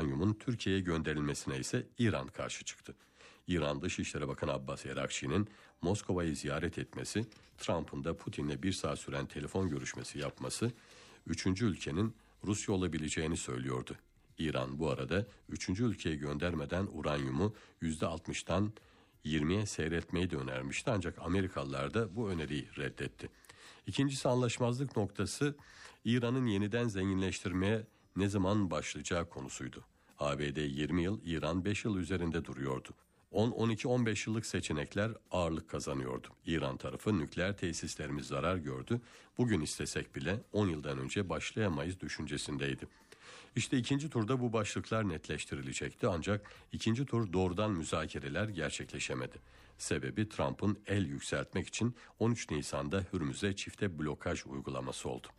uranyumun Türkiye'ye gönderilmesine ise İran karşı çıktı. İran Dışişleri Bakanı Abbas Erakçi'nin Moskova'yı ziyaret etmesi, Trump'ın da Putin'le 1 saat süren telefon görüşmesi yapması, 3. ülkenin Rusya olabileceğini söylüyordu. İran bu arada 3. ülkeye göndermeden uranyumu %60'dan 20'ye seyretmeyi de önermişti, ancak Amerikalılar da bu öneriyi reddetti. İkincisi, anlaşmazlık noktası İran'ın yeniden zenginleştirmeye ne zaman başlayacağı konusuydu. ABD 20 yıl, İran 5 yıl üzerinde duruyordu. 10, 12, 15 yıllık seçenekler ağırlık kazanıyordu. İran tarafı nükleer tesislerimiz zarar gördü, bugün istesek bile 10 yıldan önce başlayamayız düşüncesindeydi. İşte ikinci turda bu başlıklar netleştirilecekti, ancak ikinci tur doğrudan müzakereler gerçekleşemedi. Sebebi Trump'ın el yükseltmek için 13 Nisan'da Hürmüz'e çifte blokaj uygulaması oldu.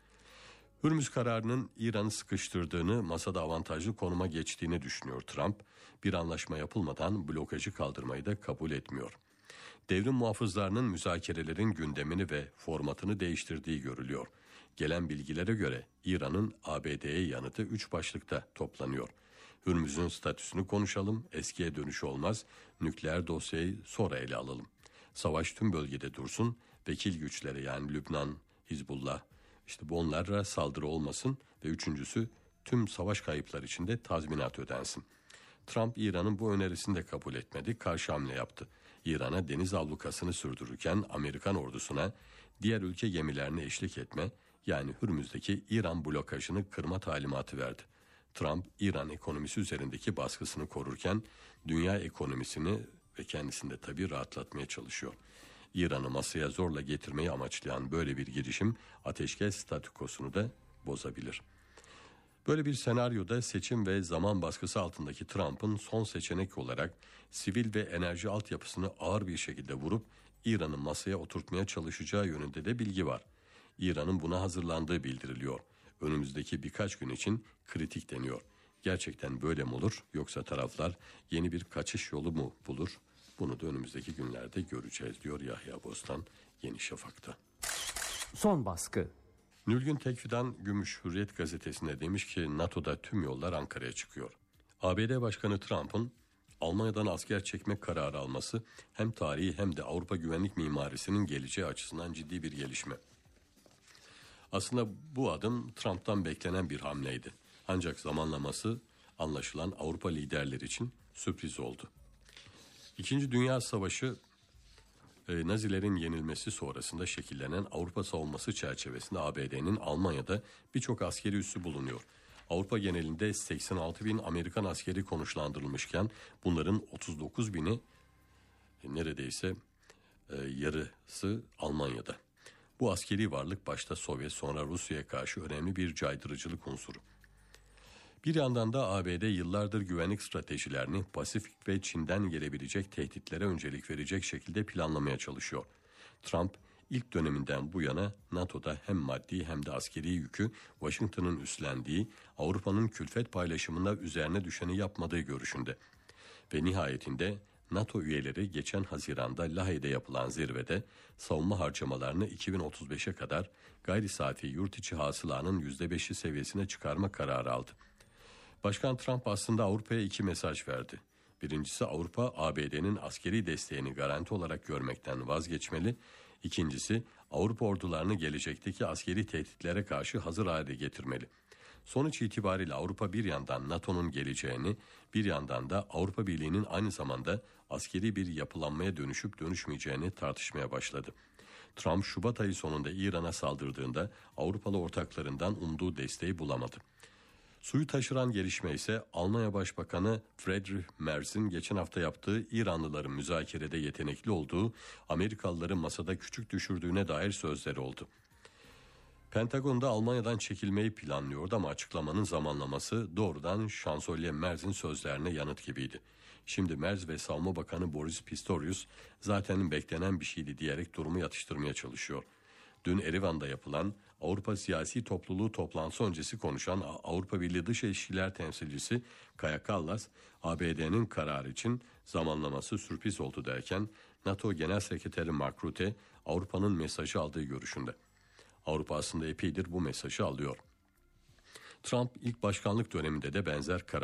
Hürmüz kararının İran'ı sıkıştırdığını, masada avantajlı konuma geçtiğini düşünüyor Trump. Bir anlaşma yapılmadan blokajı kaldırmayı da kabul etmiyor. Devrim muhafızlarının müzakerelerin gündemini ve formatını değiştirdiği görülüyor. Gelen bilgilere göre İran'ın ABD'ye yanıtı 3 başlıkta toplanıyor. Hürmüz'ün statüsünü konuşalım, eskiye dönüş olmaz, nükleer dosyayı sonra ele alalım. Savaş tüm bölgede dursun, vekil güçlere yani Lübnan, Hizbullah, bu onlara saldırı olmasın ve üçüncüsü tüm savaş kayıpları için de tazminat ödensin. Trump İran'ın bu önerisini de kabul etmedi, karşı hamle yaptı. İran'a deniz ablukasını sürdürürken Amerikan ordusuna diğer ülke gemilerine eşlik etme, yani Hürmüz'deki İran blokajını kırma talimatı verdi. Trump, İran ekonomisi üzerindeki baskısını korurken dünya ekonomisini ve kendisini de tabii rahatlatmaya çalışıyor. İran'ı masaya zorla getirmeyi amaçlayan böyle bir girişim ateşkes statükosunu da bozabilir. Böyle bir senaryoda seçim ve zaman baskısı altındaki Trump'ın son seçenek olarak sivil ve enerji altyapısını ağır bir şekilde vurup İran'ı masaya oturtmaya çalışacağı yönünde de bilgi var. İran'ın buna hazırlandığı bildiriliyor. Önümüzdeki birkaç gün için kritik deniyor. Gerçekten böyle mi olur, yoksa taraflar yeni bir kaçış yolu mu bulur? Bunu da önümüzdeki günlerde göreceğiz, diyor Yahya Bostan Yeni Şafak'ta. Son baskı. Nülgün Tekfidan Gümüş Hürriyet gazetesine demiş ki NATO'da tüm yollar Ankara'ya çıkıyor. ABD Başkanı Trump'ın Almanya'dan asker çekmek kararı alması hem tarihi hem de Avrupa güvenlik mimarisinin geleceği açısından ciddi bir gelişme. Aslında bu adım Trump'tan beklenen bir hamleydi. Ancak zamanlaması anlaşılan Avrupa liderleri için sürpriz oldu. İkinci Dünya Savaşı Nazilerin yenilmesi sonrasında şekillenen Avrupa savunması çerçevesinde ABD'nin Almanya'da birçok askeri üssü bulunuyor. Avrupa genelinde 86 bin Amerikan askeri konuşlandırılmışken bunların 39 bini neredeyse yarısı Almanya'da. Bu askeri varlık başta Sovyet sonra Rusya'ya karşı önemli bir caydırıcılık unsuru. Bir yandan da ABD yıllardır güvenlik stratejilerini Pasifik ve Çin'den gelebilecek tehditlere öncelik verecek şekilde planlamaya çalışıyor. Trump ilk döneminden bu yana NATO'da hem maddi hem de askeri yükü Washington'ın üstlendiği, Avrupa'nın külfet paylaşımında üzerine düşeni yapmadığı görüşünde. Ve nihayetinde NATO üyeleri geçen Haziran'da Lahey'de yapılan zirvede savunma harcamalarını 2035'e kadar gayri safi yurt içi hasılanın %5'i seviyesine çıkarma kararı aldı. Başkan Trump aslında Avrupa'ya 2 mesaj verdi. Birincisi, Avrupa ABD'nin askeri desteğini garanti olarak görmekten vazgeçmeli. İkincisi, Avrupa ordularını gelecekteki askeri tehditlere karşı hazır hale getirmeli. Sonuç itibariyle Avrupa bir yandan NATO'nun geleceğini, bir yandan da Avrupa Birliği'nin aynı zamanda askeri bir yapılanmaya dönüşüp dönüşmeyeceğini tartışmaya başladı. Trump Şubat ayı sonunda İran'a saldırdığında Avrupalı ortaklarından umduğu desteği bulamadı. Suyu taşıran gelişme ise Almanya Başbakanı Friedrich Merz'in geçen hafta yaptığı İranlıların müzakerede yetenekli olduğu, Amerikalıları masada küçük düşürdüğüne dair sözleri oldu. Pentagon'da Almanya'dan çekilmeyi planlıyordu ama açıklamanın zamanlaması doğrudan Şansölye Merz'in sözlerine yanıt gibiydi. Şimdi Merz ve Savunma Bakanı Boris Pistorius zaten beklenen bir şeydi diyerek durumu yatıştırmaya çalışıyor. Dün Erivan'da yapılan Avrupa Siyasi Topluluğu toplantısı öncesi konuşan Avrupa Birliği Dış İlişkiler Temsilcisi Kaja Kallas, ABD'nin kararı için zamanlaması sürpriz oldu derken NATO Genel Sekreteri Mark Rutte Avrupa'nın mesajı aldığı görüşünde. Avrupa aslında epeydir bu mesajı alıyor. Trump ilk başkanlık döneminde de benzer karar